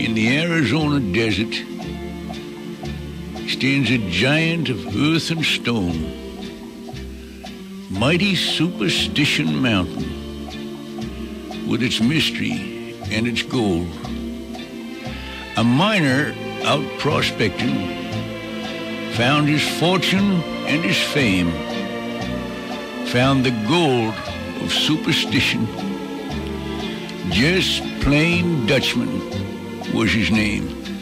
in the Arizona desert stands a giant of earth and stone, mighty Superstition Mountain, with its mystery and its gold. A miner out prospecting found his fortune and his fame, found the gold of superstition. Just plain Dutchman was his name.